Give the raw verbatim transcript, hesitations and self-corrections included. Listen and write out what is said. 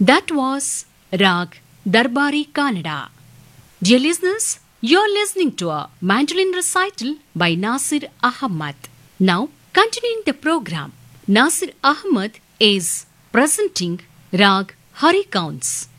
That was Rag Darbari Kannada. Dear listeners, you're listening to a mandolin recital by Nasir Ahmad. Now, continuing the program, Nasir Ahmad is presenting Rag Hari Counts.